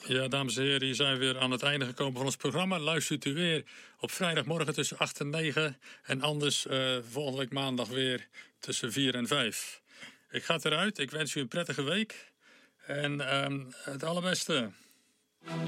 Ja, dames en heren, hier zijn we weer aan het einde gekomen van ons programma. Luistert u weer op vrijdagmorgen tussen 8 en 9. En anders volgende week maandag weer tussen 4 en 5. Ik ga eruit. Ik wens u een prettige week. En het allerbeste.